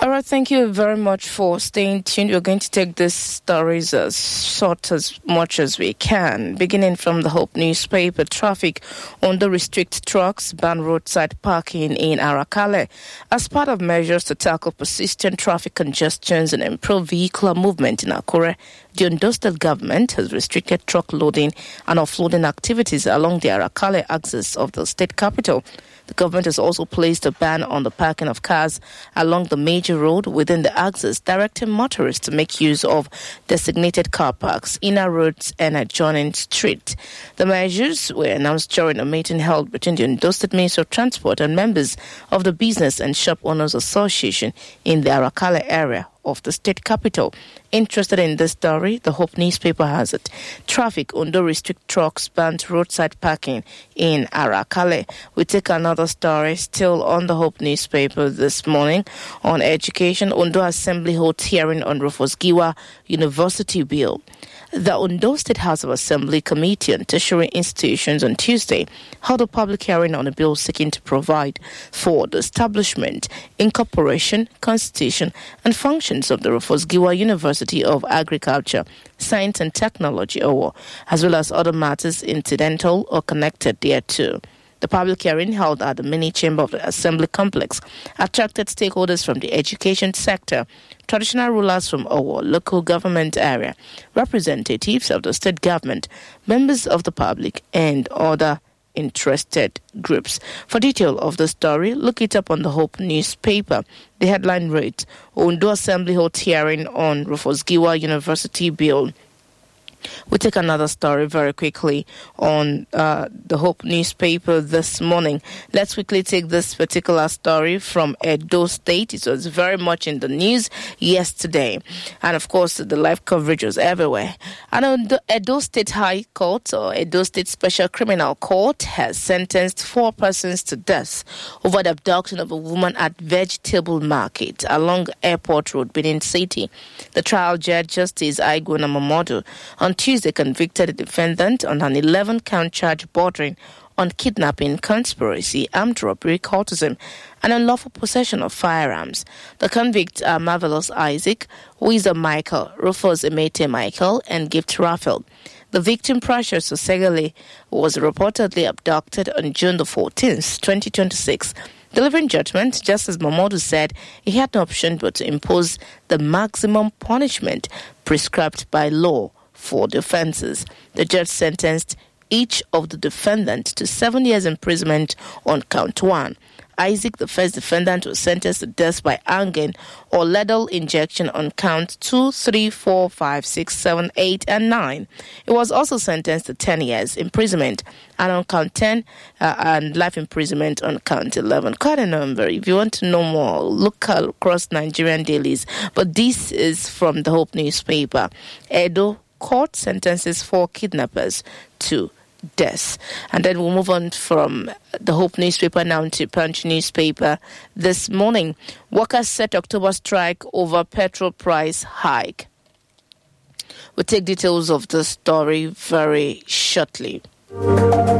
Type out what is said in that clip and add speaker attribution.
Speaker 1: All right, thank you very much for staying tuned. We're going to take these stories as short as much as we can. Beginning from the Hope newspaper, traffic on the restrict trucks, ban roadside parking in Arakale. As part of measures to tackle persistent traffic congestions and improve vehicular movement in Akure, the Ondo State government has restricted truck loading and offloading activities along the Arakale axis of the state capital. The government has also placed a ban on the parking of cars along the major road within the axis, directing motorists to make use of designated car parks, inner roads, and adjoining streets. The measures were announced during a meeting held between the Ondo State Ministry of Transport and members of the Business and Shop Owners Association in the Arakale area of the state capital. Interested in this story, the Hope newspaper has it. Traffic Ondo restrict trucks bans roadside parking in Arakale. We take another story still on the Hope newspaper this morning on education. Ondo Assembly holds hearing on Rufus Giwa University bill. The Ondo State House of Assembly Committee on Tertiary Institutions on Tuesday held a public hearing on a bill seeking to provide for the establishment, incorporation, constitution, and functions of the Rufus Giwa University of Agriculture, Science and Technology, OWO, as well as other matters incidental or connected thereto. The public hearing held at the mini chamber of the Assembly complex attracted stakeholders from the education sector, traditional rulers from our local government area, representatives of the state government, members of the public, and other interested groups. For detail of the story, look it up on the Hope newspaper. The headline reads, Ondo Assembly holds hearing on Rufus Giwa University bill. We take another story very quickly on the Hope newspaper this morning. Let's quickly take this particular story from Edo State. It was very much in the news yesterday. And of course, the live coverage was everywhere. And on the Edo State High Court, or Edo State Special Criminal Court, has sentenced 4 persons to death over the abduction of a woman at Vegetable Market along Airport Road, Benin City. The trial judge, Justice Aigona Mamodu, on Tuesday convicted the defendant on an 11-count charge bordering on kidnapping, conspiracy, armed robbery, cultism, and unlawful possession of firearms. The convicts are Marvelous Isaac, Wisdom Michael, Rufus Emete Michael, and Gift Raphael. The victim, Precious Osegale, was reportedly abducted on June the 14th, 2026. Delivering judgment, Justice Mamodu said he had no option but to impose the maximum punishment prescribed by law for the offences. The judge sentenced each of the defendants to 7 years imprisonment on count 1. Isaac, the first defendant, was sentenced to death by hanging or lethal injection on count 2, 3, 4, 5, 6, 7, 8, and 9. He was also sentenced to 10 years imprisonment and on count 10 and life imprisonment on count 11. Quite a number. If you want to know more, look across Nigerian dailies. But this is from the Hope newspaper. Edo Court sentences 4 kidnappers to death. And then we'll move on from the Hope newspaper now to Punch newspaper this morning. Workers set October strike over petrol price hike. We'll take details of the story very shortly.